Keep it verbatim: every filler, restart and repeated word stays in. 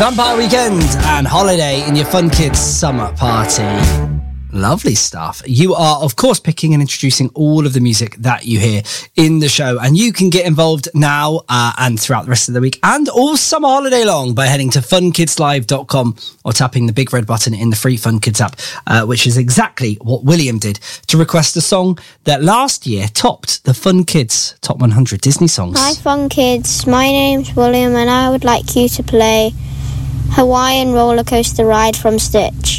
Vampire Weekend and Holiday in your Fun Kids summer party. Lovely stuff. You are, of course, picking and introducing all of the music that you hear in the show, and you can get involved now uh, and throughout the rest of the week and all summer holiday long by heading to fun kids live dot com or tapping the big red button in the free Fun Kids app, uh, which is exactly what William did to request a song that last year topped the Fun Kids Top one hundred Disney songs. Hi Fun Kids, my name's William and I would like you to play Hawaiian Roller Coaster Ride from Stitch.